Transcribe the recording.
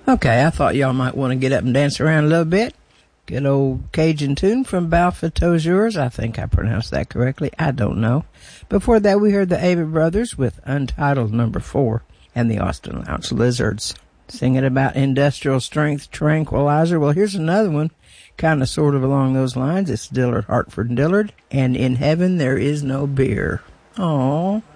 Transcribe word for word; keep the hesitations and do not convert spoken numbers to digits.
Okay, I thought y'all might want to get up and dance around a little bit. Good old Cajun tune from Balfa Toziers. I think I pronounced that correctly. I don't know. Before that, we heard the Ava Brothers with Untitled Number Four and the Austin Lounge Lizards singing about industrial strength tranquilizer. Well, here's another one, kind of sort of along those lines. It's Dillard, Hartford and Dillard, and In Heaven There Is No Beer. Aww.